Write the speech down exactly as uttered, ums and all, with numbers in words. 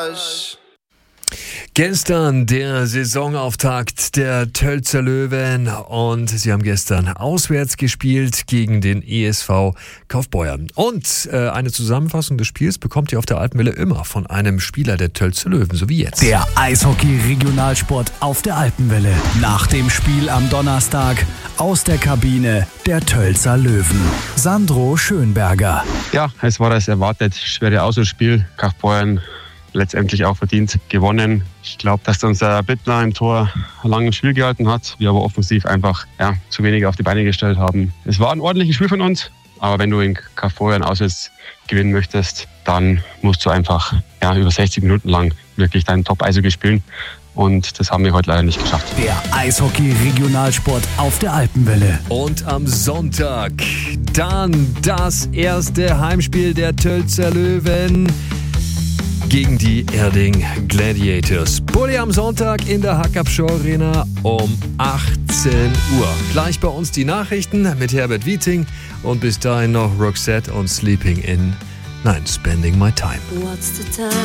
Arsch. Gestern der Saisonauftakt der Tölzer Löwen und sie haben gestern auswärts gespielt gegen den E S V Kaufbeuren. Und äh, eine Zusammenfassung des Spiels bekommt ihr auf der Alpenwelle immer von einem Spieler der Tölzer Löwen, so wie jetzt. Der Eishockey-Regionalsport auf der Alpenwelle. Nach dem Spiel am Donnerstag aus der Kabine der Tölzer Löwen. Sandro Schönberger. Ja, es war das erwartet schwere Auswärtsspiel. Kaufbeuren letztendlich auch verdient gewonnen. Ich glaube, dass unser Bittner im Tor lange im Spiel gehalten hat. Wir aber offensiv einfach ja, zu wenig auf die Beine gestellt haben. Es war ein ordentliches Spiel von uns, aber wenn du in Kaufbeuren auswärts gewinnen möchtest, dann musst du einfach ja, über sechzig Minuten lang wirklich deinen Top-Eishockey spielen. Und das haben wir heute leider nicht geschafft. Der Eishockey-Regionalsport auf der Alpenwelle. Und am Sonntag dann das erste Heimspiel der Tölzer Löwen gegen die Erding Gladiators. Bulli am Sonntag in der Hackabschau Arena um achtzehn Uhr. Gleich bei uns die Nachrichten mit Herbert Wieting und bis dahin noch Roxette und Sleeping in, nein, Spending My Time. What's the time?